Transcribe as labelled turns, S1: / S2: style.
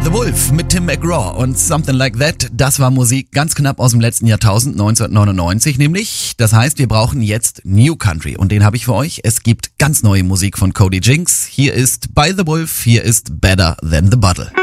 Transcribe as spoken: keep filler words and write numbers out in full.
S1: The Wolf mit Tim McGraw und Something Like That, das war Musik ganz knapp aus dem letzten Jahrtausend, neunzehnhundertneunundneunzig nämlich. Das heißt, wir brauchen jetzt New Country und den habe ich für euch. Es gibt ganz neue Musik von Cody Jinks. Hier ist By The Wolf, hier ist Better Than The Bottle.